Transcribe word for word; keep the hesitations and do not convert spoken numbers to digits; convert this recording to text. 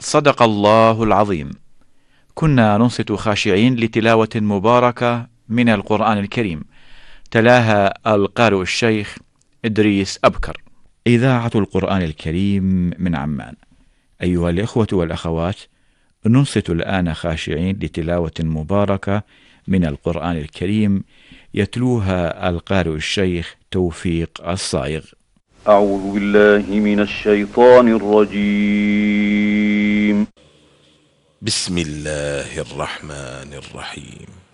صدق الله العظيم. كنا ننصت خاشعين لتلاوة مباركة من القرآن الكريم، تلاها القارئ الشيخ إدريس أبكر. إذاعة القرآن الكريم من عمان. أيها الإخوة والأخوات، ننصت الآن خاشعين لتلاوة مباركة من القرآن الكريم يتلوها القارئ الشيخ توفيق الصايغ. أعوذ بالله من الشيطان الرجيم. بسم الله الرحمن الرحيم.